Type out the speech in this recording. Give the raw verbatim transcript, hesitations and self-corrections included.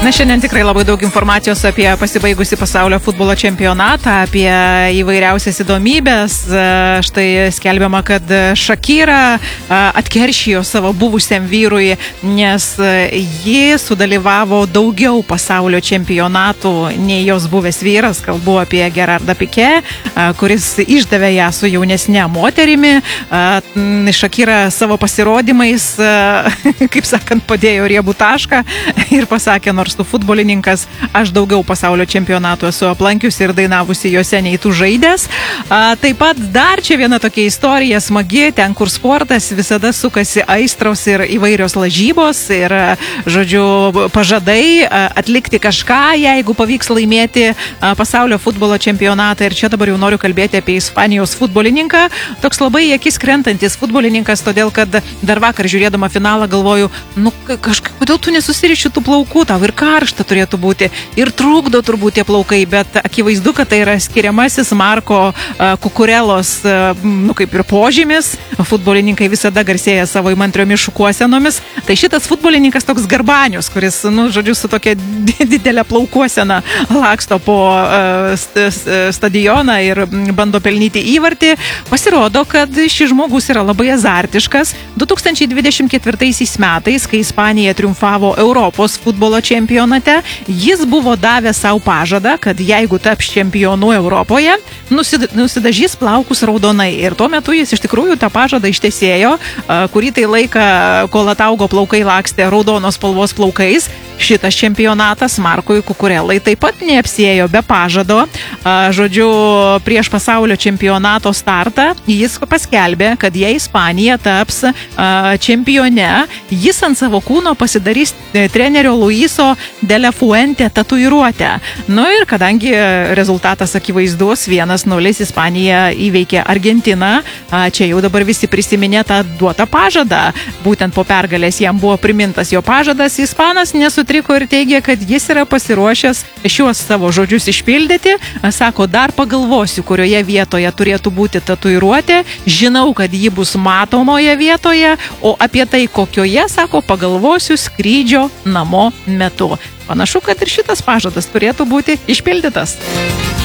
Na, šiandien tikrai labai daug informacijos apie pasibaigusi pasaulio futbolo čempionatą, apie įvairiausias įdomybės. Štai skelbiama, kad Shakira atkeršijo savo buvusiam vyrui, nes ji sudalyvavo daugiau pasaulio čempionatų nei jos buvęs vyras. Kalbu apie Gerardą Piqué, kuris išdavė ją su jaunesne moterimi. Shakira savo pasirodymais, kaip sakant, padėjo riebų tašką ir pasakė, nors tu futbolininkas, aš daugiau pasaulio čempionatų esu aplankiusi ir dainavusi juose nei tu žaidęs. A, taip pat dar čia viena tokia istorija smagi, ten kur sportas visada sukasi aistros ir įvairios lažybos ir, žodžiu, pažadai atlikti kažką, jeigu pavyks laimėti pasaulio futbolo čempionatą. Ir čia dabar jau noriu kalbėti apie Ispanijos futbolininką. Toks labai į akis krentantis futbolininkas, todėl kad dar vakar žiūrėdama finalą galvoju, nu kažkaip, kodėl tu nesusiriši tų plaukų, tau ir karšta turėtų būti ir trukdo turbūt tie plaukai, bet akivaizdu, kad tai yra skiriamasis Marko Kukurelos, nu kaip ir požymis. Futbolininkai visada garsėja savo įmantriomis šukuosenomis. Tai šitas futbolininkas toks garbanius, kuris, nu, žodžiu, su tokia didelė plaukuosena laksto po stadioną ir bando pelnyti įvartį. Pasirodo, kad šis žmogus yra labai azartiškas. du tūkstančiai dvidešimt ketvirtaisiais metais, kai Ispanija triumfavo Europos futbolo čempionate, jis buvo davęs savo pažadą, kad jeigu taps čempionu Europoje, nusidažys plaukus raudonai. Ir tuo metu jis iš tikrųjų tą pažadą ištesėjo, kurį tai laiką, kol ataugo plaukai, lakstė raudonos spalvos plaukais. Šitas čempionatas Markui Kukurelai taip pat neapsėjo be pažado. Žodžiu, prieš pasaulio čempionato startą jis paskelbė, kad jei Ispanija taps čempione, jis ant savo kūno pasidarys trenerio Luiso de la Fuente tatuiruotę. Nu ir kadangi rezultatas akivaizdus, vienas nulis Ispanija įveikė Argentiną, čia jau dabar visi prisiminė tą duotą pažadą. Būtent po pergalės jam buvo primintas jo pažadas, Ispanas nesutriko ir teigė, kad jis yra pasiruošęs šiuos savo žodžius išpildyti. Sako, dar pagalvosiu, kurioje vietoje turėtų būti tatuiruotė, žinau, kad ji bus matomoje vietoje, o apie tai kokioje, sako, pagalvosiu skrydžio namo metu. Panašu, kad ir šitas pažadas turėtų būti išpildytas.